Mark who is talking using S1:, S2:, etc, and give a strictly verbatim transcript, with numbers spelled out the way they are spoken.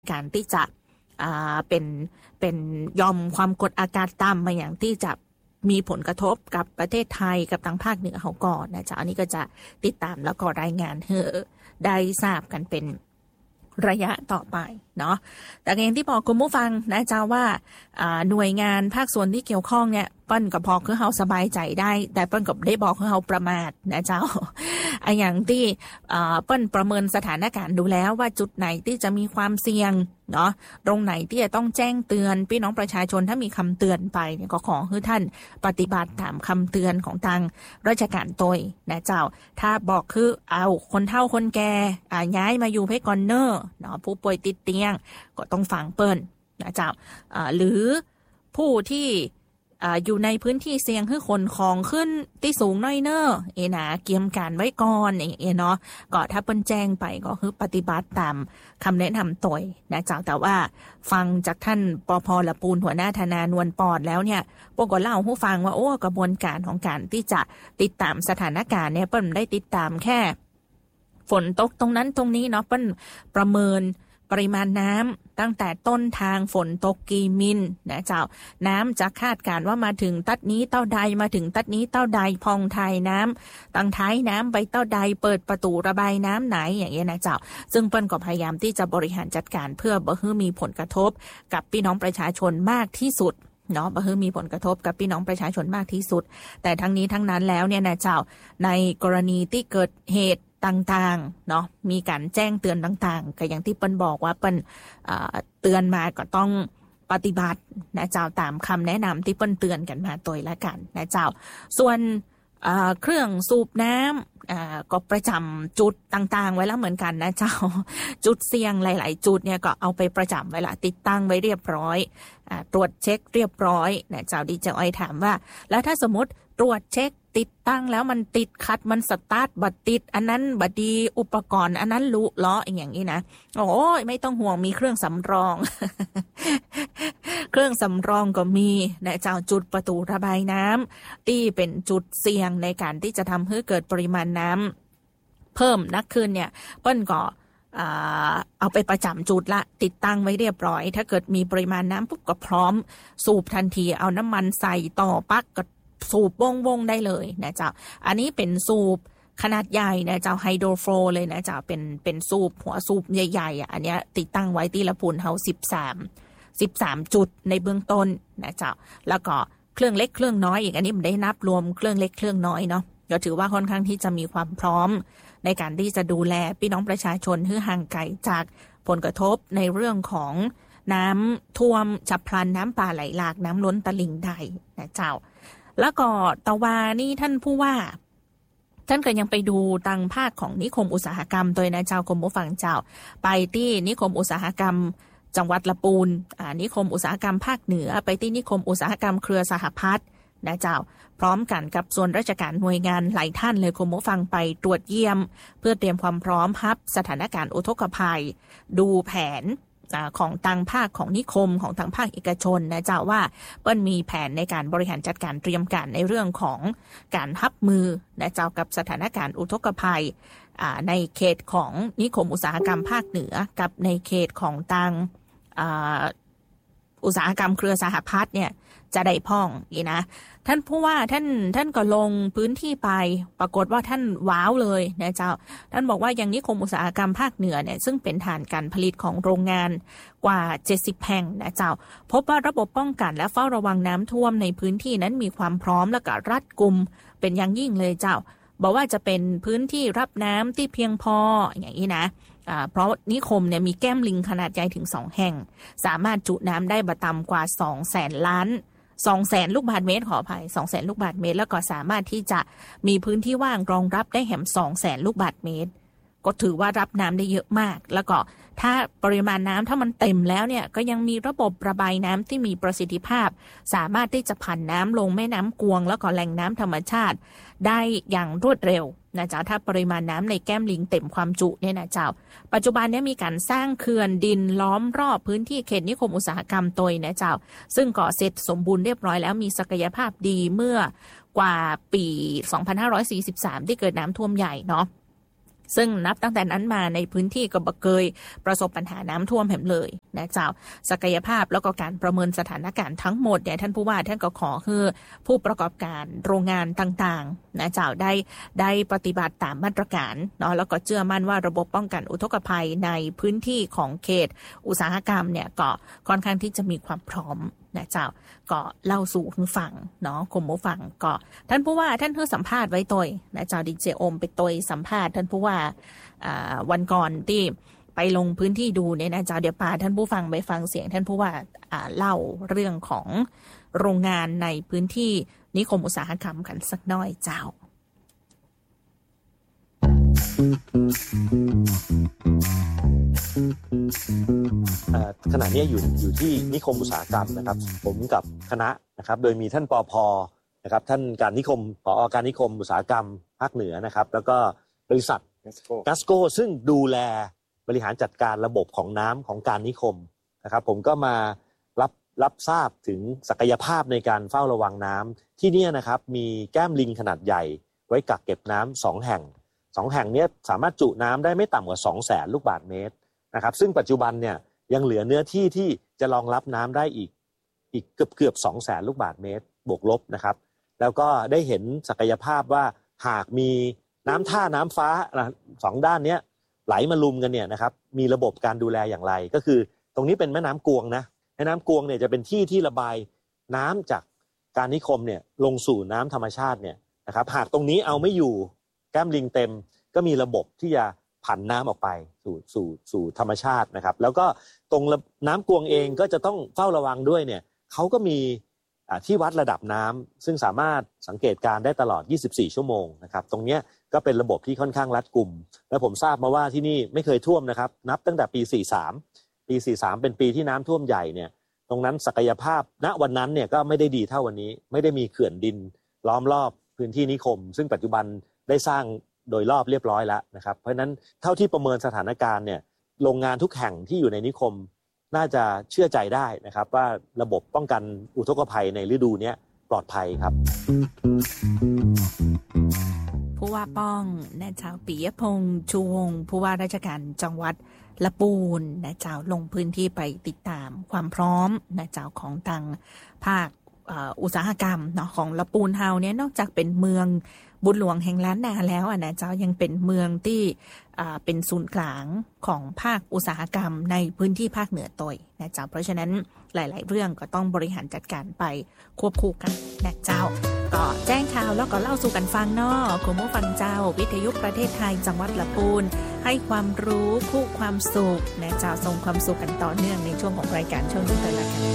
S1: การที่จะอ่าเป็นเป็นยอมความกดอากาศต่ำมาอย่างที่จะมีผลกระทบกับประเทศไทยกับทางภาคเหนือเขาก่อนนะจ๊ะอันนี้ก็จะติดตามแล้วก็รายงานให้ได้ทราบกันเป็นระยะต่อไปเนาะแต่อย่างที่บอกคุณผู้ฟังนะจ๊ะว่าหน่วยงานภาคส่วนที่เกี่ยวข้องเนี่ยเปิ้ลกับพอคือเฮาสบายใจได้แต่เปิ้ลกับได้บอกคือเฮาประมาทนะจ๊ะไอ้อย่างที่เปิ้ลประเมินสถานการณ์ดูแล้วว่าจุดไหนที่จะมีความเสี่ยงเนาะตรงไหนที่จะต้องแจ้งเตือนพี่น้องประชาชนถ้ามีคำเตือนไปเนี่ยก็ขอให้ท่านปฏิบัติตามคำเตือนของทางราชการตัวนะเจ้าถ้าบอกคือเอาคนเฒ่าคนแก่ย้ายมาอยู่เพกอนเนอร์เนาะผู้ป่วยติดเตียงก็ต้องฟังเปิ้ลนะเจ้าหรือผู้ที่อยู่ในพื้นที่เสี่ยงคือขนของขึ้นที่สูงน้อยเนอเอนะเกียมการไว้ก่อนเอเนาะก็ถ้าเปิ้นแจ้งไปก็คือปฏิบัติตามคำแนะนำตัวนะจ๊ะแต่ว่าฟังจากท่านปภ.ละปูนหัวหน้าธนานวลปอดแล้วเนี่ยพวกก็เล่าให้ฟังว่าโอ้กระบวนการของการที่จะติดตามสถานการณ์เนี่ยเปิ้นได้ติดตามแค่ฝนตกตรงนั้นตรงนี้เนาะเปิ้นประเมินปริมาณน้ำตั้งแต่ต้นทางฝนตกกี่มิลนะเจ้าน้ำจะคาดการว่ามาถึงตัดนี้เต้าใดมาถึงตัดนี้เต้าใดพองไทยน้ำตั้งท้ายน้ำไปเต้าใดเปิดประตูระบายน้ำไหนอย่างเงี้ยนะเจ้าซึ่งเปิ้ลก็พยายามที่จะบริหารจัดการเพื่อบ่ให้มีผลกระทบกับพี่น้องประชาชนมากที่สุดเนาะบ่ให้มีผลกระทบกับพี่น้องประชาชนมากที่สุดแต่ทั้งนี้ทั้งนั้นแล้วเนี่ยนะเจ้าในกรณีที่เกิดเหตุต่างๆเนาะมีการแจ้งเตือนต่างๆก็อย่างที่เปิ้ลบอกว่าเปิ้ลเตือนมาก็ต้องปฏิบัตินะเจ้าตามคำแนะนำที่เปิ้ลเตือนกันมาตัวละกันนะเจ้าส่วนเครื่องสูบน้ำก็ประจำจุดต่างๆไว้แล้วเหมือนกันนะเจ้าจุดเสี่ยงหลายๆจุดเนี่ยก็เอาไปประจำไว้ละติดตั้งไว้เรียบร้อยตรวจเช็คเรียบร้อยนะเจ้าดีเจอ้อยถามว่าแล้วถ้าสมมติตรวจเช็คติดตั้งแล้วมันติดขัดมันสตาร์ทบัดติดอันนั้นบัดดีอุปกรณ์อันนั้นลุล้ออย่างนี้นะโอ้ยไม่ต้องห่วงมีเครื่องสำรอง เครื่องสำรองก็มีนะเจ้าจุดประตูระบายน้ำที่เป็นจุดเสี่ยงในการที่จะทำให้เกิดปริมาณน้ำเพิ่มนักขึ้นเนี่ยเปิ้ลก็เอาไปประจำจุดละติดตั้งไว้เรียบร้อยถ้าเกิดมีปริมาณน้ำปุ๊บก็พร้อมสูบทันทีเอาน้ำมันใส่ต่อปักก็สูบวงวงได้เลยนะเจ้าอันนี้เป็นสูบขนาดใหญ่นะเจ้าไฮโดรโฟลเลยนะเจ้าเป็นเป็นสูบหัวสูบใหญ่ๆอ่ะอันเนี้ยติดตั้งไว้ที่ละพูนเฮาสิบสามสิบสามจุดในเบื้องต้นนะเจ้าแล้วก็เครื่องเล็กเครื่องน้อยอีกอันนี้มันได้นับรวมเครื่องเล็กเครื่องน้อยเนาะก็ถือว่าค่อนข้างที่จะมีความพร้อมในการที่จะดูแลพี่น้องประชาชนให้ห่างไกลจากผลกระทบในเรื่องของน้ำท่วมฉับพลันน้ำป่าไหลหลากน้ำล้นตลิ่งใดนะเจ้าแล้วก็ตะวานี่ท่านผู้ว่าท่านก็ยังไปดูตังภาคของนิคมอุตสาหกรรมโดยนะเจ้ากรมผู้ฟังเจ้าไปที่นิคมอุตสาหกรรมจังหวัดละปูนอ่านิคมอุตสาหกรรมภาคเหนือไปที่นิคมอุตสาหกรรมเครือสหพัฒน์นะเจ้าพร้อมกันกับส่วนราชการหน่วยงานหลายท่านเลยกรมผู้ฟังไปตรวจเยี่ยมเพื่อเตรียมความพร้อมรับสถานการณ์อุทกภัยดูแผนของทางภาคของนิคมของทางภาคเอกชนนะเจ้าว่าเปิ้ลมีแผนในการบริหารจัดการเตรียมการในเรื่องของการรับมือนะเจ้ากับสถานการณ์อุทกภัยในเขตของนิคมอุตสาหกรรมภาคเหนือกับในเขตของทางอุตสาหกรรมเครือสหพัฒน์เนี่ยจะได้พ่องอีนะท่านผู้ว่าท่านท่านก็ลงพื้นที่ไปปรากฏว่าท่านว้าวเลยนะเจ้าท่านบอกว่าอย่างนิคมอุตสาหกรรมภาคเหนือเนี่ยซึ่งเป็นฐานการผลิตของโรงงานกว่าเจ็ดสิบแห่งนะเจ้าพบว่าระบบป้องกันและเฝ้าระวังน้ำท่วมในพื้นที่นั้นมีความพร้อมและก็รัดกุมเป็นอย่างยิ่งเลยเจ้าบอกว่าจะเป็นพื้นที่รับน้ำที่เพียงพออย่างนี้นะเพราะนิคมเนี่ยมีแก้มลิงขนาดใหญ่ถึงสองแห่งสามารถจุน้ำได้บ่ต่ำกว่าสองแสนล้านสองแสนลูกบาศก์เมตรขออภัยสองแสนลูกบาศก์เมตรแล้วก็สามารถที่จะมีพื้นที่ว่างรองรับได้แหมสองแสนลูกบาศก์เมตรก็ถือว่ารับน้ำได้เยอะมากแล้วก็ถ้าปริมาณน้ำถ้ามันเต็มแล้วเนี่ยก็ยังมีระบบระบายน้ำที่มีประสิทธิภาพสามารถที่จะผันน้ำลงแม่น้ำกวงแล้วก็แหล่งน้ำธรรมชาติได้อย่างรวดเร็วนะเจ้าถ้าปริมาณน้ำในแก้มลิงเต็มความจุเนี่ยนะเจ้าปัจจุบันนี้มีการสร้างเขื่อนดินล้อมรอบพื้นที่เขตนิคมอุตสาหกรรมตัวนะเจ้าซึ่งก่อเสร็จสมบูรณ์เรียบร้อยแล้วมีศักยภาพดีเมื่อกว่าปีสองพันห้าร้อยสี่สิบสามที่เกิดน้ำท่วมใหญ่เนาะซึ่งนับตั้งแต่นั้นมาในพื้นที่ก็บ่เคยประสบปัญหาน้ำท่วมแห่มเลยนะเจ้าศักยภาพแล้วก็การประเมินสถานการณ์ทั้งหมดเนี่ยท่านผู้ว่าท่านก็ขอคือผู้ประกอบการโรงงานต่างๆนะเจ้าได้ได้ปฏิบัติตามมาตรการเนาะแล้วก็เชื่อมั่นว่าระบบป้องกันอุทกภัยในพื้นที่ของเขตอุตสาหกรรมเนี่ยก็ค่อนข้างที่จะมีความพร้อมนะเจ้าก็เล่าสู่คุณฟังเนาะคุณผู้ฟังก็ท่านผู้ว่าท่านเพิ่งสัมภาษณ์ไว้ตัวนะเจ้าดีเจโอมไปตัวสัมภาษณ์ท่านผู้ว่าวันก่อนที่ไปลงพื้นที่ดูเนี่ยนะเจ้าเดี๋ยวพาท่านผู้ฟังไปฟังเสียงท่านผู้ว่าเล่าเรื่องของโรงงานในพื้นที่นิคมอุตสาหกรรมกันสักน้อยเจ้า
S2: ขณะนี้อยู่อยู่ที่นิคมอุตสาหกรรมนะครับผมกับคณะนะครับโดยมีท่านปภนะครับท่านการนิคมผอ.การนิคมอุตสาหกรรมภาคเหนือนะครับแล้วก็บริษัทกัสโกซึ่งดูแลบริหารจัดการระบบของน้ำของการนิคมนะครับผมก็มารับรับทราบถึงศักยภาพในการเฝ้าระวังน้ำที่นี่นะครับมีแก้มลิงขนาดใหญ่ไว้กักเก็บน้ำสองแห่งสองแห่งนี้สามารถจุน้ำได้ไม่ต่ำกว่า สองแสน ลูกบาศก์เมตรนะครับซึ่งปัจจุบันเนี่ยยังเหลือเนื้อที่ที่จะรองรับน้ำได้อีกอีกเกือบเกือบ สองแสน ลูกบาศก์เมตรบวกลบนะครับแล้วก็ได้เห็นศักยภาพว่าหากมีน้ำท่าน้ำฟ้าสองด้านนี้ไหลมาลุมกันเนี่ยนะครับมีระบบการดูแลอย่างไรก็คือตรงนี้เป็นแม่น้ำกวงนะแม่น้ำกวงเนี่ยจะเป็นที่ที่ระบายน้ำจากการนิคมเนี่ยลงสู่น้ำธรรมชาติเนี่ยนะครับหากตรงนี้เอาไม่อยู่แก้มลิงเต็มก็มีระบบที่จะผันน้ำออกไปสู่สู่สู่ธรรมชาตินะครับแล้วก็ตรงน้ำกวงเองก็จะต้องเฝ้าระวังด้วยเนี่ยเขาก็มีที่วัดระดับน้ำซึ่งสามารถสังเกตการได้ตลอดยี่สิบสี่ชั่วโมงนะครับตรงนี้ก็เป็นระบบที่ค่อนข้างรัดกุมและผมทราบมาว่าที่นี่ไม่เคยท่วมนะครับนับตั้งแต่ปีสี่สิบสามปีสี่สิบสามเป็นปีที่น้ำท่วมใหญ่เนี่ยตรงนั้นศักยภาพณวันนั้นเนี่ยก็ไม่ได้ดีเท่าวันนี้ไม่ได้มีเขื่อนดินล้อมรอบพื้นที่นิคมซึ่งปัจจุบันได้สร้างโดยรอบเรียบร้อยแล้วนะครับเพราะฉะนั้นเท่าที่ประเมินสถานการณ์เนี่ยโรงงานทุกแห่งที่อยู่ในนิคมน่าจะเชื่อใจได้นะครับว่าระบบป้องกันอุทกภัยในฤดูนี้ปลอดภัยครับ
S1: ผู้ว่าป้องนะเจ้าปิยพงษ์ชูวงศ์ผู้ว่าราชการจังหวัดละปูนนะเจ้าลงพื้นที่ไปติดตามความพร้อมนะเจ้าของทางภาคอุตสาหกรรมเนาะของละปูนเฮาเนี่ยนอกจากเป็นเมืองบุญหลวงแห่งล้านนาแล้วอ่ะนะเจ้ายังเป็นเมืองที่เป็นศูนย์กลางของภาคอุตสาหกรรมในพื้นที่ภาคเหนือตอยนะเจ้าเพราะฉะนั้นหลายๆเรื่องก็ต้องบริหารจัดการไปควบคู่กันนะเจ้าก็แจ้งข่าวแล้วก็เล่าสู่กันฟังเนาะคุณผู้ฟังเจ้าวิทยุประเทศไทยจังหวัดละปูนให้ความรู้คู่ความสุขนะเจ้าส่งความสุขกันต่อเนื่องในช่วงของรายการช่วงนี้เลยละกัน